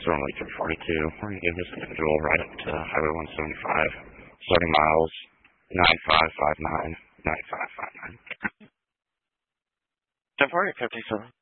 Stormley 342. We're going to give this individual right up to Highway 175. Starting miles 9559, 9559. 1040, 57.